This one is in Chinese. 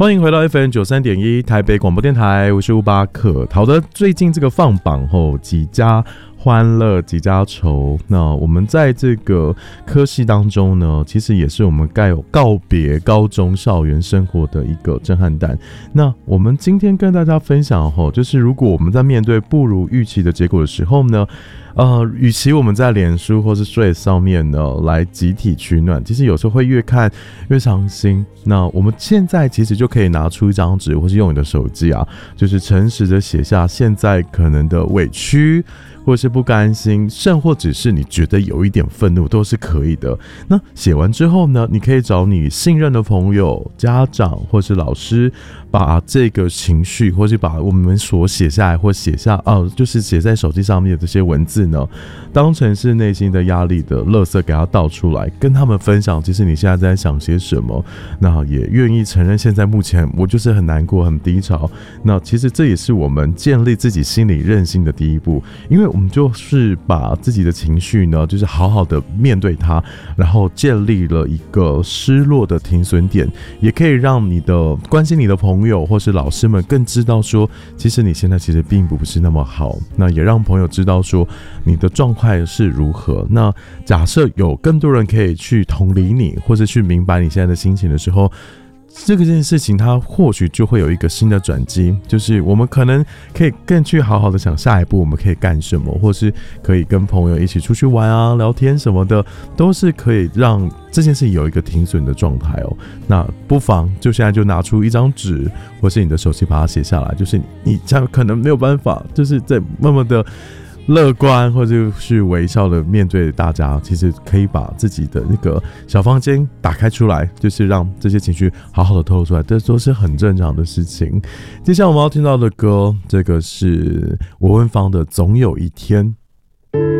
欢迎回到 FM93.1 台北广播电台，我是吴巴克。好的，最近这个放榜后，几家欢乐几家愁。那我们在这个科系当中呢，其实也是我们告别高中校园生活的一个震撼弹。那我们今天跟大家分享就是如果我们在面对不如预期的结果的时候呢，与其我们在脸书或是 Threads 上面呢来集体取暖，其实有时候会越看越伤心。那我们现在其实就可以拿出一张纸，或是用你的手机啊，就是诚实的写下现在可能的委屈，或是不甘心，甚或只是你觉得有一点愤怒，都是可以的。那写完之后呢，你可以找你信任的朋友、家长或是老师，把这个情绪，或是把我们所写下来或就是写在手机上面的这些文字呢，当成是内心的压力的垃圾，给它倒出来，跟他们分享，其实你现在在想些什么。那也愿意承认，现在目前我就是很难过、很低潮。那其实这也是我们建立自己心理韧性的第一步，因为我们就是把自己的情绪呢，就是好好的面对它，然后建立了一个失落的停损点，也可以让你的关心你的朋友或是老师们更知道说，其实你现在其实并不是那么好。那也让朋友知道说你的状态是如何。那假设有更多人可以去同理你，或者去明白你现在的心情的时候，这件事情它或许就会有一个新的转机，就是我们可能可以更去好好的想下一步我们可以干什么，或是可以跟朋友一起出去玩啊、聊天什么的，都是可以让这件事情有一个停损的状态哦。那不妨就现在就拿出一张纸或是你的手机把它写下来，就是你这样可能没有办法，就是在慢慢的乐观或者是微笑的面对大家，其实可以把自己的那个小房间打开出来，就是让这些情绪好好的透露出来，这都是很正常的事情。接下来我们要听到的歌，这个是吴文芳的《总有一天》。